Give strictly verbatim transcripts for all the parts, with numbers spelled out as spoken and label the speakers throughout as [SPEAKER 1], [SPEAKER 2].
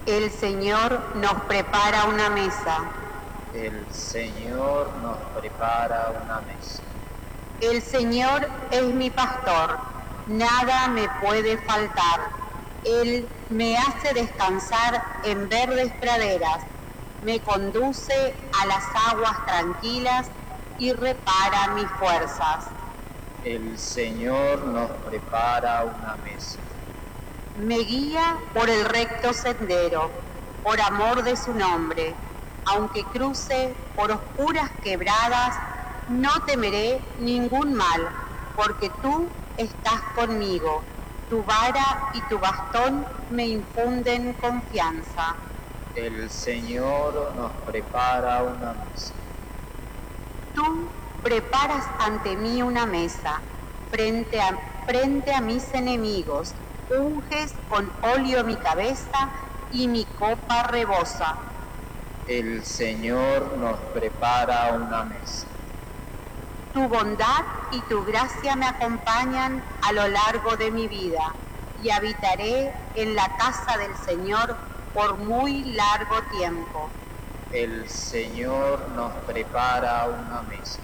[SPEAKER 1] El Señor nos prepara una mesa.
[SPEAKER 2] El Señor nos prepara una mesa.
[SPEAKER 1] El Señor es mi pastor, nada me puede faltar. Él me hace descansar en verdes praderas, me conduce a las aguas tranquilas y repara mis fuerzas.
[SPEAKER 2] El Señor nos prepara una mesa.
[SPEAKER 1] Me guía por el recto sendero, por amor de su nombre. Aunque cruce por oscuras quebradas, no temeré ningún mal, porque tú estás conmigo. Tu vara y tu bastón me infunden confianza.
[SPEAKER 2] El Señor nos prepara una mesa.
[SPEAKER 1] Tú preparas ante mí una mesa, frente a, frente a mis enemigos. Unges con óleo mi cabeza y mi copa rebosa.
[SPEAKER 2] El Señor nos prepara una mesa.
[SPEAKER 1] Tu bondad y tu gracia me acompañan a lo largo de mi vida, y habitaré en la casa del Señor por muy largo tiempo.
[SPEAKER 2] El Señor nos prepara una mesa.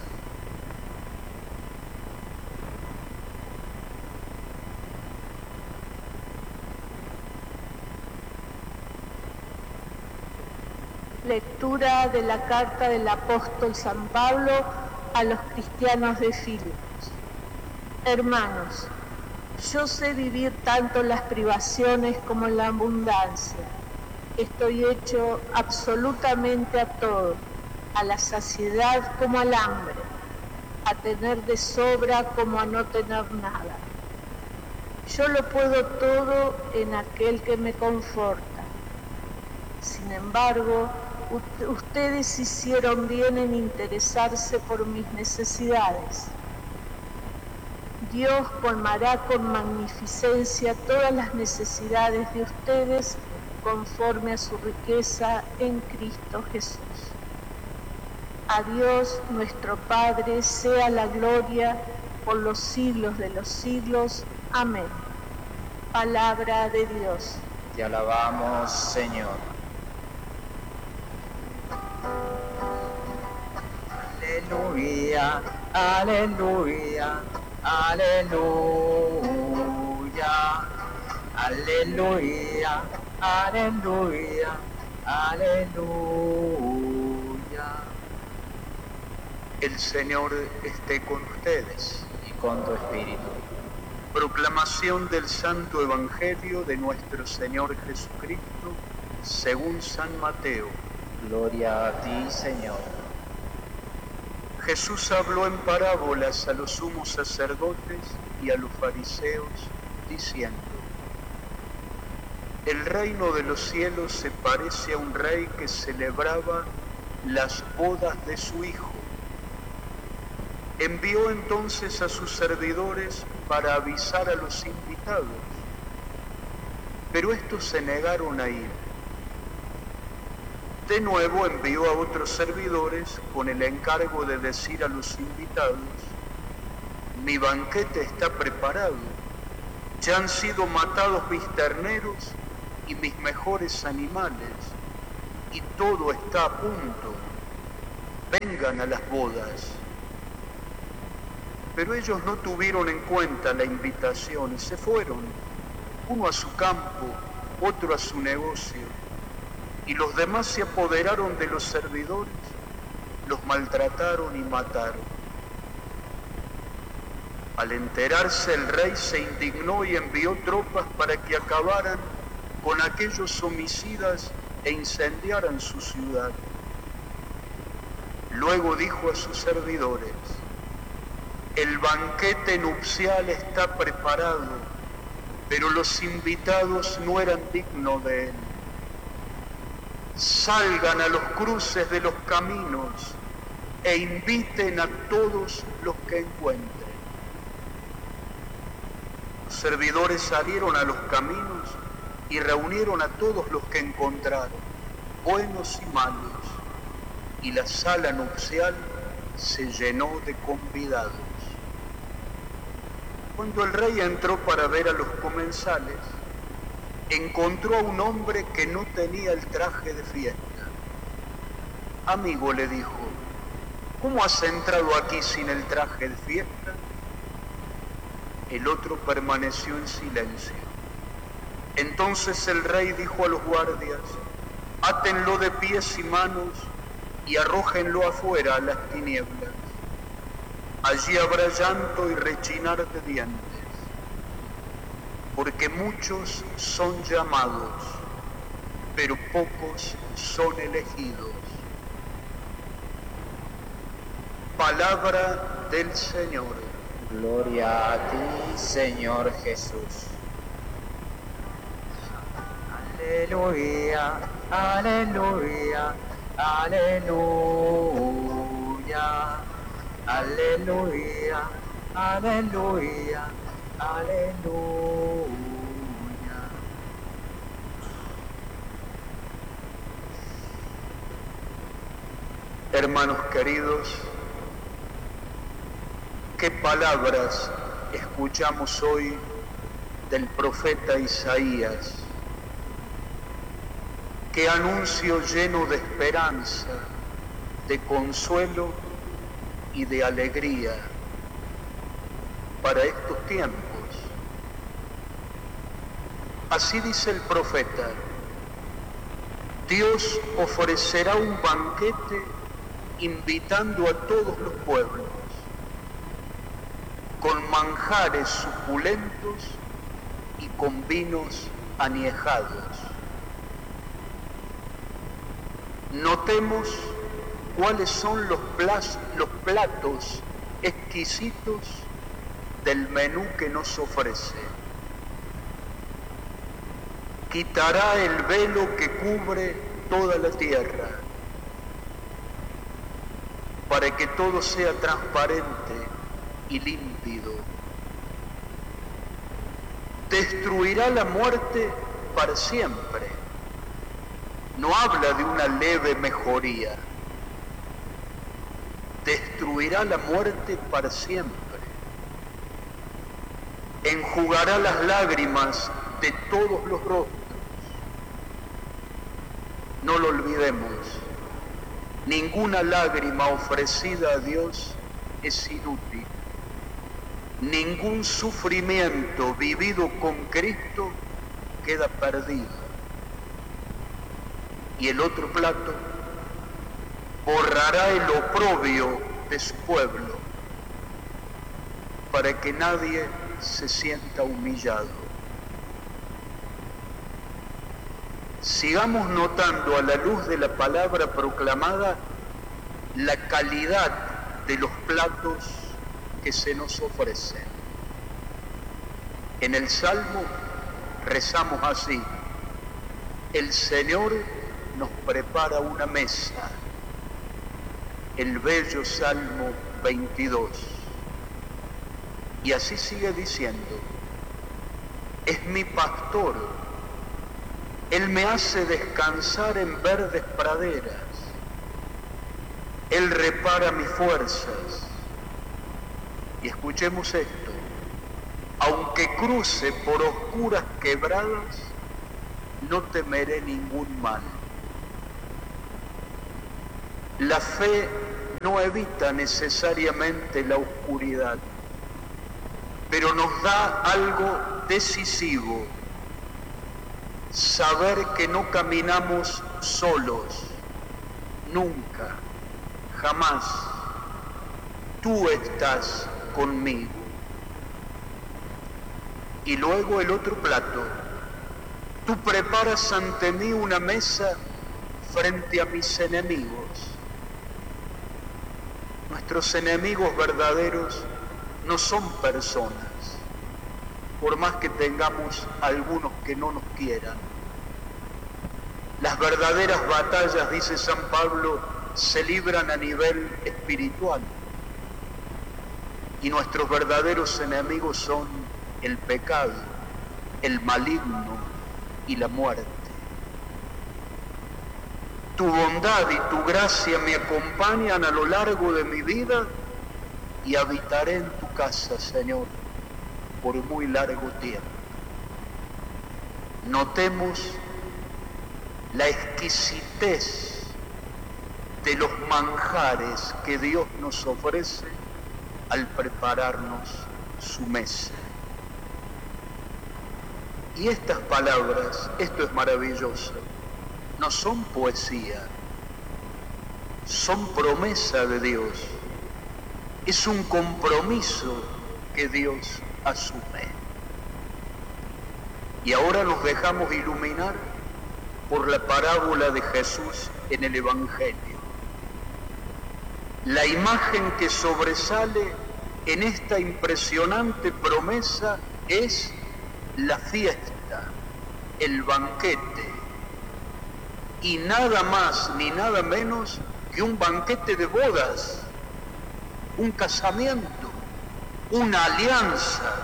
[SPEAKER 3] Lectura de la carta del apóstol San Pablo a los cristianos de Filipos. Hermanos, yo sé vivir tanto en las privaciones como en la abundancia. Estoy hecho absolutamente a todo, a la saciedad como al hambre, a tener de sobra como a no tener nada. Yo lo puedo todo en aquel que me conforta. Sin embargo, ustedes hicieron bien en interesarse por mis necesidades. Dios colmará con magnificencia todas las necesidades de ustedes conforme a su riqueza en Cristo Jesús. A Dios nuestro Padre sea la gloria por los siglos de los siglos. Amén. Palabra de Dios.
[SPEAKER 2] Te alabamos, Señor. Aleluya, aleluya, aleluya, aleluya, aleluya, aleluya.
[SPEAKER 4] El Señor esté con ustedes.
[SPEAKER 2] Y con tu espíritu.
[SPEAKER 4] Proclamación del Santo Evangelio de nuestro Señor Jesucristo, según San Mateo.
[SPEAKER 2] Gloria a ti, Señor.
[SPEAKER 4] Jesús habló en parábolas a los sumos sacerdotes y a los fariseos, diciendo: El reino de los cielos se parece a un rey que celebraba las bodas de su hijo. Envió entonces a sus servidores para avisar a los invitados, pero estos se negaron a ir. De nuevo envió a otros servidores con el encargo de decir a los invitados: Mi banquete está preparado, ya han sido matados mis terneros y mis mejores animales, y todo está a punto, vengan a las bodas. Pero ellos no tuvieron en cuenta la invitación y se fueron, uno a su campo, otro a su negocio. Y los demás se apoderaron de los servidores, los maltrataron y mataron. Al enterarse el rey se indignó y envió tropas para que acabaran con aquellos homicidas e incendiaran su ciudad. Luego dijo a sus servidores: El banquete nupcial está preparado, pero los invitados no eran dignos de él. Salgan a los cruces de los caminos e inviten a todos los que encuentren. Los servidores salieron a los caminos y reunieron a todos los que encontraron, buenos y malos, y la sala nupcial se llenó de convidados. Cuando el rey entró para ver a los comensales, encontró a un hombre que no tenía el traje de fiesta. Amigo, le dijo, ¿cómo has entrado aquí sin el traje de fiesta? El otro permaneció en silencio. Entonces el rey dijo a los guardias, átenlo de pies y manos y arrójenlo afuera a las tinieblas. Allí habrá llanto y rechinar de dientes, porque muchos son llamados, pero pocos son elegidos. Palabra del Señor.
[SPEAKER 2] Gloria a ti, Señor Jesús. Aleluya, aleluya, aleluya, aleluya, aleluya, aleluya.
[SPEAKER 4] Hermanos queridos, ¿qué palabras escuchamos hoy del profeta Isaías? Qué anuncio lleno de esperanza, de consuelo y de alegría para estos tiempos. Así dice el profeta: Dios ofrecerá un banquete invitando a todos los pueblos, con manjares suculentos y con vinos añejados. Notemos cuáles son los, plas, los platos exquisitos del menú que nos ofrece. Quitará el velo que cubre toda la tierra, para que todo sea transparente y límpido. Destruirá la muerte para siempre. No habla de una leve mejoría. Destruirá la muerte para siempre. Enjugará las lágrimas de todos los rostros. No lo olvidemos. Ninguna lágrima ofrecida a Dios es inútil. Ningún sufrimiento vivido con Cristo queda perdido. Y el otro plato borrará el oprobio de su pueblo, para que nadie se sienta humillado. Sigamos notando a la luz de la palabra proclamada la calidad de los platos que se nos ofrecen. En el Salmo rezamos así: el Señor nos prepara una mesa. El bello Salmo veintidós. Y así sigue diciendo: es mi pastor, Él me hace descansar en verdes praderas, Él repara mis fuerzas. Y escuchemos esto: aunque cruce por oscuras quebradas, no temeré ningún mal. La fe no evita necesariamente la oscuridad, pero nos da algo decisivo: saber que no caminamos solos, nunca, jamás. Tú estás conmigo. Y luego el otro plato: tú preparas ante mí una mesa frente a mis enemigos. Nuestros enemigos verdaderos no son personas, por más que tengamos algunos que no nos quieran. Las verdaderas batallas, dice San Pablo, se libran a nivel espiritual. Y nuestros verdaderos enemigos son el pecado, el maligno y la muerte. Tu bondad y tu gracia me acompañan a lo largo de mi vida y habitaré en tu casa, Señor, por muy largo tiempo. notemos la exquisitez de los manjares que Dios nos ofrece al prepararnos su mesa. Y estas palabras, esto es maravilloso, no son poesía, son promesa de Dios. Es un compromiso que Dios asume. Y ahora nos dejamos iluminar por la parábola de Jesús en el Evangelio. La imagen que sobresale en esta impresionante promesa es la fiesta, el banquete, y nada más ni nada menos que un banquete de bodas, un casamiento, una alianza.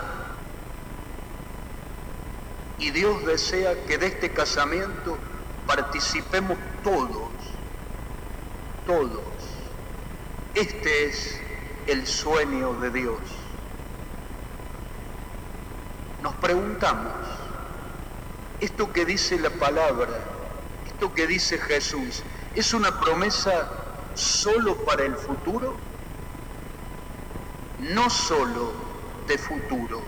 [SPEAKER 4] Y Dios desea que de este casamiento participemos todos, todos. Este es el sueño de Dios. Nos preguntamos, esto que dice la palabra, esto que dice Jesús, ¿es una promesa solo para el futuro? No solo de futuro.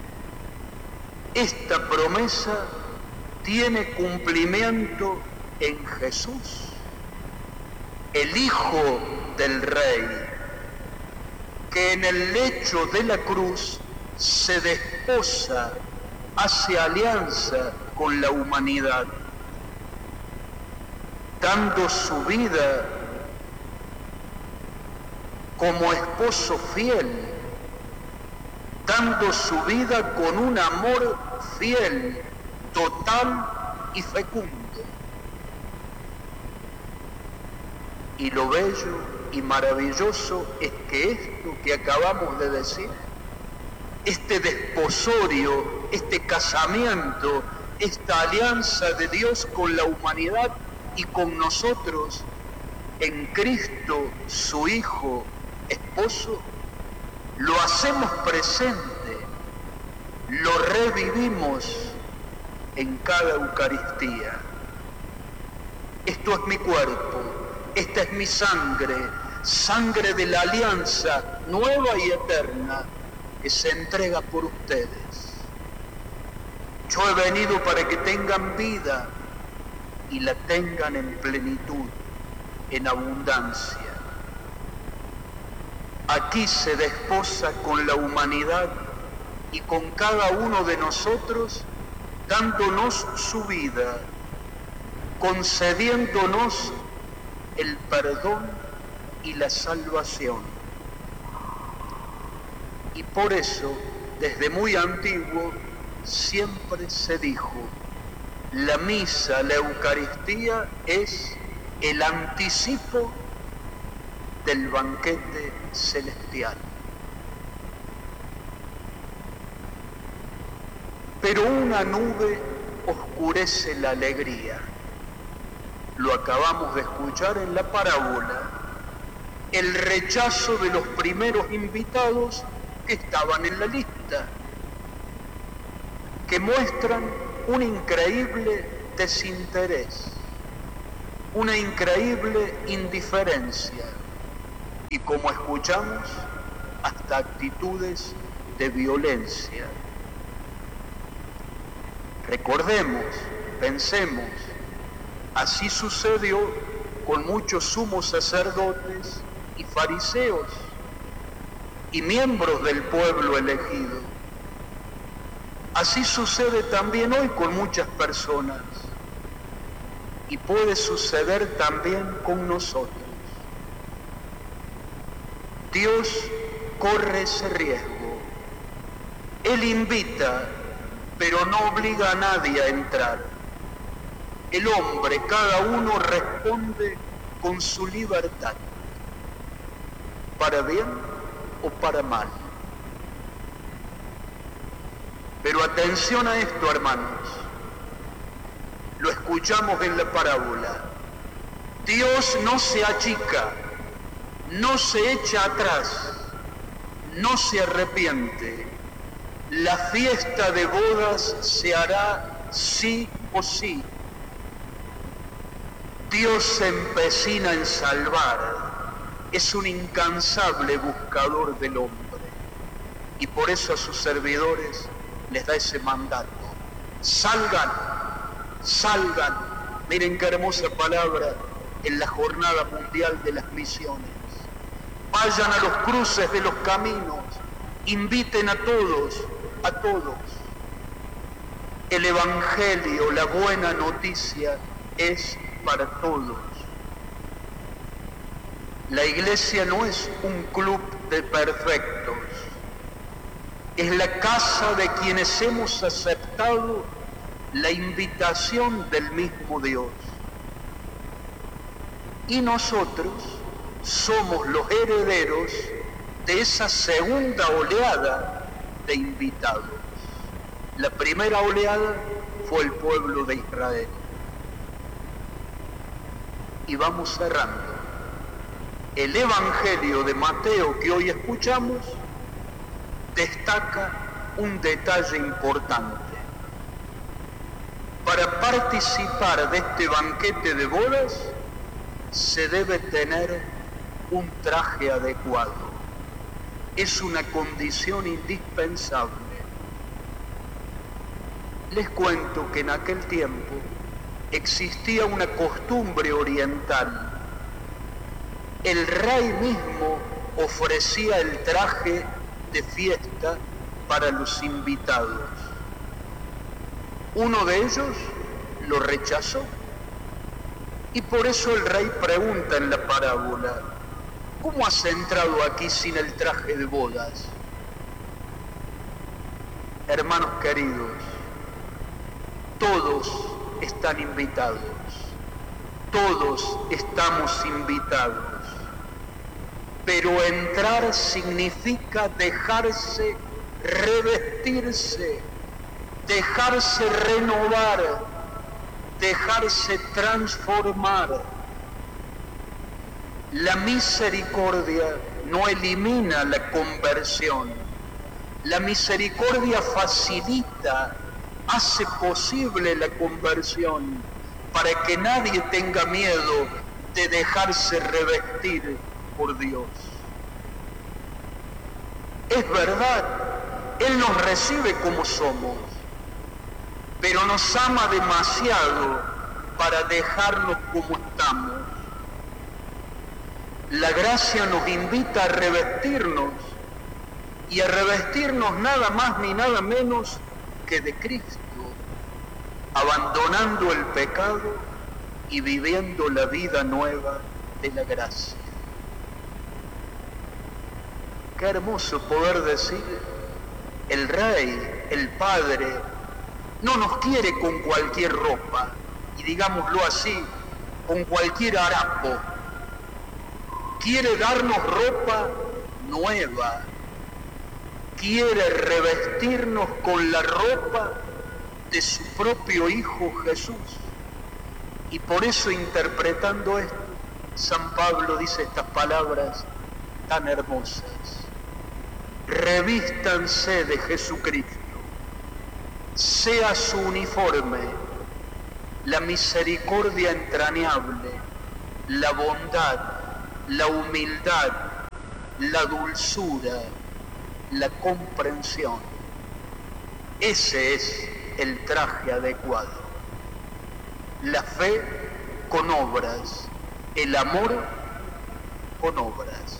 [SPEAKER 4] Esta promesa tiene cumplimiento en Jesús, el Hijo del Rey, que en el lecho de la cruz se desposa, hace alianza con la humanidad, dando su vida como esposo fiel, dando su vida con un amor fiel, total y fecundo. Y lo bello y maravilloso es que esto que acabamos de decir, este desposorio, este casamiento, esta alianza de Dios con la humanidad y con nosotros en Cristo, su Hijo, esposo, lo hacemos presente, lo revivimos en cada Eucaristía. Esto es mi cuerpo, esta es mi sangre, sangre de la alianza nueva y eterna que se entrega por ustedes. Yo he venido para que tengan vida y la tengan en plenitud, en abundancia. Aquí se desposa con la humanidad y con cada uno de nosotros, dándonos su vida, concediéndonos el perdón y la salvación. Y por eso, desde muy antiguo, siempre se dijo, la misa, la Eucaristía es el anticipo del banquete celestial. Pero una nube oscurece la alegría. Lo acabamos de escuchar en la parábola, el rechazo de los primeros invitados que estaban en la lista, que muestran un increíble desinterés, una increíble indiferencia y, como escuchamos, hasta actitudes de violencia. Recordemos, pensemos, así sucedió con muchos sumos sacerdotes y fariseos y miembros del pueblo elegido. Así sucede también hoy con muchas personas y puede suceder también con nosotros. Dios corre ese riesgo. Él invita, pero no obliga a nadie a entrar. El hombre, cada uno responde con su libertad, para bien o para mal. Pero atención a esto, hermanos. Lo escuchamos en la parábola. Dios no se achica, no se echa atrás, no se arrepiente. La fiesta de bodas se hará sí o sí. Dios se empecina en salvar, es un incansable buscador del hombre, y por eso a sus servidores les da ese mandato: salgan, salgan. Miren qué hermosa palabra en la Jornada Mundial de las Misiones. Vayan a los cruces de los caminos, inviten a todos, a todos. El Evangelio, la buena noticia, es para todos. La iglesia no es un club de perfectos, es la casa de quienes hemos aceptado la invitación del mismo Dios. Y nosotros somos los herederos de esa segunda oleada de invitados. La primera oleada fue el pueblo de Israel. Y vamos cerrando. El Evangelio de Mateo que hoy escuchamos destaca un detalle importante. Para participar de este banquete de bodas se debe tener un traje adecuado. Es una condición indispensable. Les cuento que en aquel tiempo existía una costumbre oriental. El rey mismo ofrecía el traje de fiesta para los invitados. Uno de ellos lo rechazó, y por eso el rey pregunta en la parábola: ¿cómo has entrado aquí sin el traje de bodas? Hermanos queridos, todos están invitados, todos estamos invitados, pero entrar significa dejarse revestirse, dejarse renovar, dejarse transformar. La misericordia no elimina la conversión, la misericordia facilita, hace posible la conversión, para que nadie tenga miedo de dejarse revestir por Dios. Es verdad, Él nos recibe como somos, pero nos ama demasiado para dejarnos como estamos. La gracia nos invita a revestirnos, y a revestirnos nada más ni nada menos que de Cristo, abandonando el pecado y viviendo la vida nueva de la gracia. Qué hermoso poder decir: el Rey, el Padre, no nos quiere con cualquier ropa, y digámoslo así, con cualquier harapo. Quiere darnos ropa nueva, quiere revestirnos con la ropa de su propio Hijo Jesús. Y por eso, interpretando esto, San Pablo dice estas palabras tan hermosas: revístanse de Jesucristo, sea su uniforme la misericordia entrañable, la bondad, la humildad, la dulzura, la comprensión. Ese es el traje adecuado. La fe con obras, el amor con obras.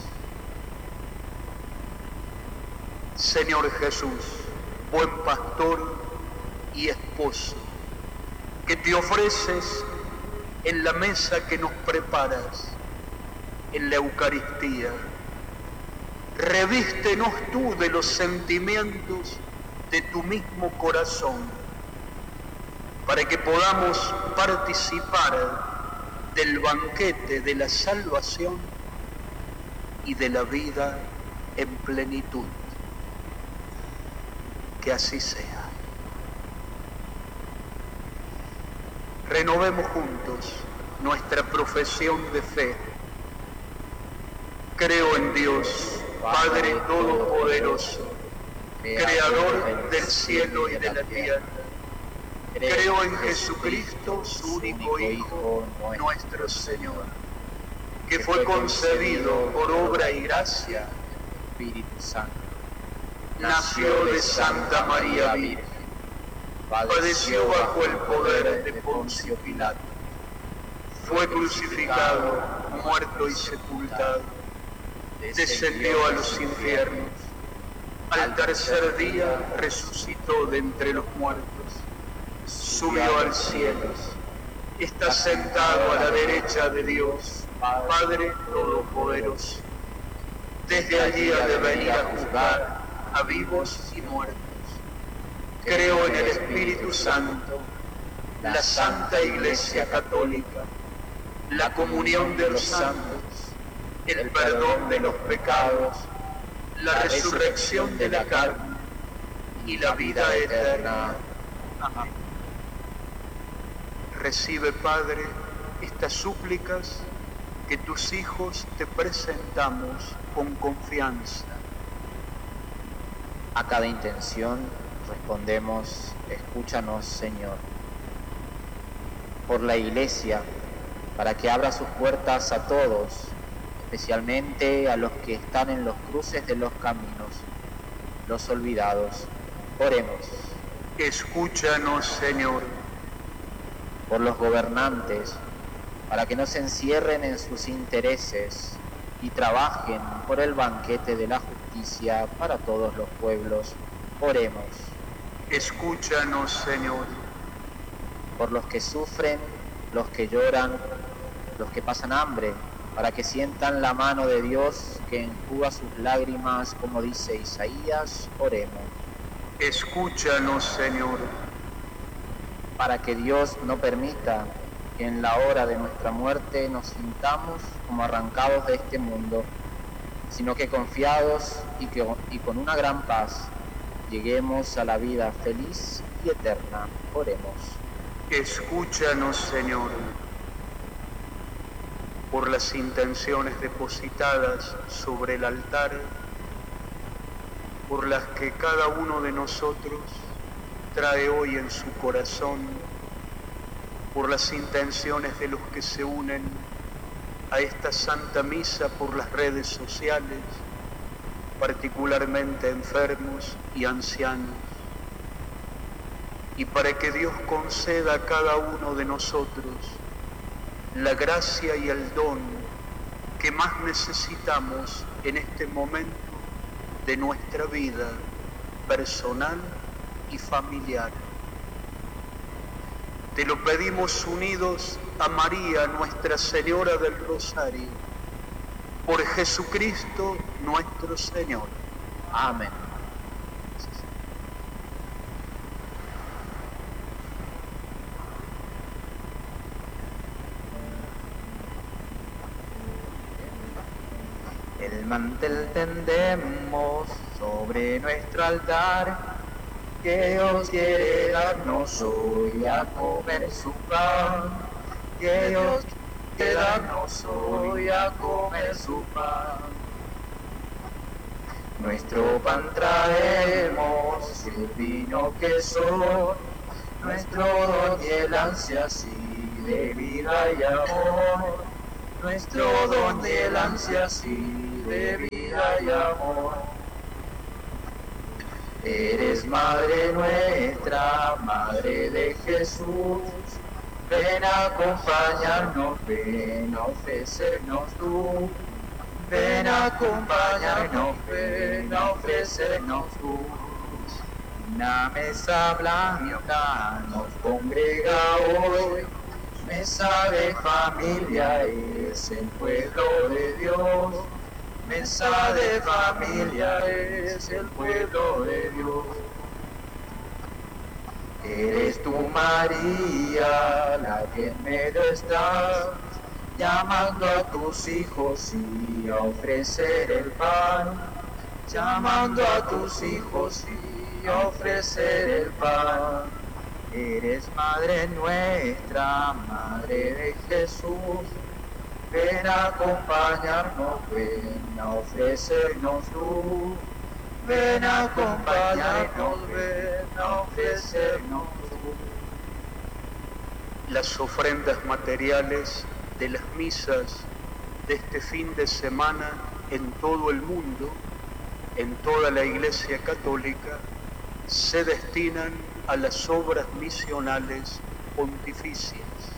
[SPEAKER 4] Señor Jesús, buen pastor y esposo, que te ofreces en la mesa que nos preparas, en la Eucaristía, revístenos tú de los sentimientos de tu mismo corazón, para que podamos participar del banquete de la salvación y de la vida en plenitud. Que así sea. Renovemos juntos nuestra profesión de fe. Creo en Dios, Padre Todopoderoso, Creador del cielo y de la tierra. Creo en Jesucristo, su único Hijo, nuestro Señor, que fue concebido por obra y gracia
[SPEAKER 2] del Espíritu Santo.
[SPEAKER 4] Nació de Santa María Virgen, padeció bajo el poder de Poncio Pilato, fue crucificado, muerto y sepultado, descendió a los infiernos, al tercer día resucitó de entre los muertos, subió al cielo, está sentado a la derecha de Dios, Padre Todopoderoso. Desde allí ha de venir a juzgar a vivos y muertos. Creo en el Espíritu Santo, la Santa Iglesia Católica, la comunión de los santos, el perdón de los pecados, la resurrección de la carne y la vida eterna. Amén. Recibe, Padre, estas súplicas que tus hijos te presentamos con confianza.
[SPEAKER 2] A cada intención respondemos, escúchanos, Señor. Por la Iglesia, para que abra sus puertas a todos, especialmente a los que están en los cruces de los caminos, los olvidados. Oremos.
[SPEAKER 4] Escúchanos, Señor.
[SPEAKER 2] Por los gobernantes, para que no se encierren en sus intereses y trabajen por el banquete de la justicia para todos los pueblos. Oremos.
[SPEAKER 4] Escúchanos, Señor.
[SPEAKER 2] Por los que sufren, los que lloran, los que pasan hambre, para que sientan la mano de Dios que enjuga sus lágrimas, como dice Isaías. Oremos.
[SPEAKER 4] Escúchanos, Señor.
[SPEAKER 2] Para que Dios no permita que en la hora de nuestra muerte nos sintamos como arrancados de este mundo, sino que confiados y, que, y con una gran paz lleguemos a la vida feliz y eterna. Oremos.
[SPEAKER 4] Escúchanos, Señor. Por las intenciones depositadas sobre el altar, por las que cada uno de nosotros trae hoy en su corazón, por las intenciones de los que se unen a esta Santa Misa por las redes sociales, particularmente enfermos y ancianos, y para que Dios conceda a cada uno de nosotros la gracia y el don que más necesitamos en este momento de nuestra vida personal y familiar. Te lo pedimos unidos a María, Nuestra Señora del Rosario, por Jesucristo nuestro Señor.
[SPEAKER 2] Amén. El mantel tendemos sobre nuestro altar, que Dios quiere darnos hoy a comer su pan, que Dios quiere darnos hoy a comer su pan. Nuestro pan traemos, el vino que son, nuestro don y el ansia sí de vida y amor, nuestro don y el ansia sí de vida y amor. Eres Madre nuestra, Madre de Jesús, ven a acompañarnos, ven a ofrecernos tú, ven a acompañarnos, ven a ofrecernos tú. Una mesa blanca nos congrega hoy, mesa de familia es el pueblo de Dios. Mesa de familia es el pueblo de Dios. Eres tú, María, la que en medio estás, llamando a tus hijos y a ofrecer el pan, llamando a tus hijos y a ofrecer el pan. Eres Madre nuestra, Madre de Jesús, ven a acompañarnos, ven a ofrecernos luz, ven a acompañarnos, ven a ofrecernos luz.
[SPEAKER 4] las ofrendas materiales de las misas de este fin de semana en todo el mundo, en toda la Iglesia Católica, se destinan a las obras misionales pontificias.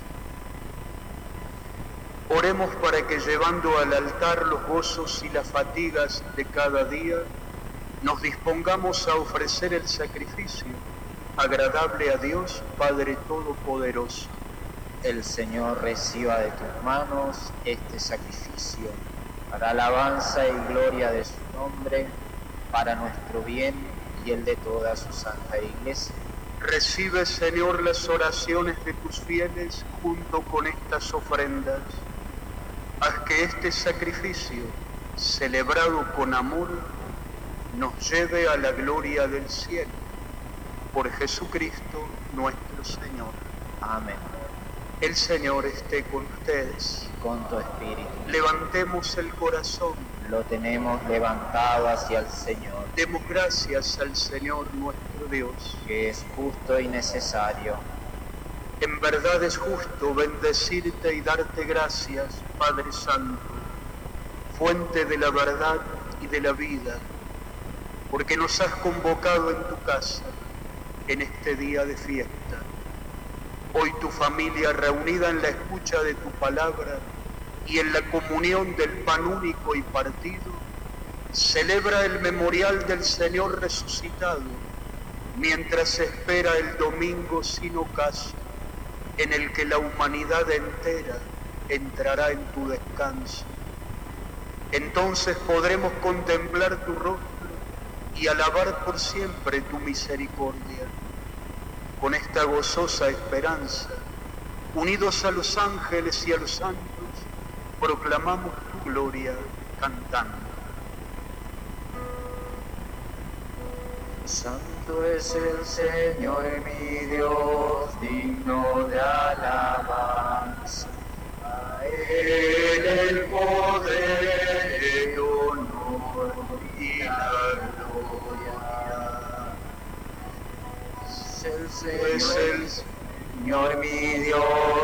[SPEAKER 4] Oremos para que, llevando al altar los gozos y las fatigas de cada día, nos dispongamos a ofrecer el sacrificio agradable a Dios Padre Todopoderoso.
[SPEAKER 2] El Señor reciba de tus manos este sacrificio, para alabanza y gloria de su nombre, para nuestro bien y el de toda su santa Iglesia.
[SPEAKER 4] Recibe, Señor, las oraciones de tus fieles junto con estas ofrendas. Haz que este sacrificio, celebrado con amor, nos lleve a la gloria del cielo. Por Jesucristo nuestro Señor.
[SPEAKER 2] Amén.
[SPEAKER 4] El Señor esté con ustedes.
[SPEAKER 2] Con tu espíritu.
[SPEAKER 4] Levantemos el corazón.
[SPEAKER 2] Lo tenemos levantado hacia el Señor.
[SPEAKER 4] Demos gracias al Señor nuestro Dios.
[SPEAKER 2] Que es justo y necesario.
[SPEAKER 4] En verdad es justo bendecirte y darte gracias, Padre Santo, fuente de la verdad y de la vida, porque nos has convocado en tu casa en este día de fiesta. Hoy tu familia, reunida en la escucha de tu palabra y en la comunión del pan único y partido, celebra el memorial del Señor resucitado, mientras espera el domingo sin ocaso, en el que la humanidad entera entrará en tu descanso. Entonces podremos contemplar tu rostro y alabar por siempre tu misericordia. Con esta gozosa esperanza, unidos a los ángeles y a los santos, proclamamos tu gloria cantando.
[SPEAKER 2] Santo es el Señor mi Dios, digno de alabanza. A Él el poder, el honor y la gloria. Es el Señor, es el Señor mi Dios,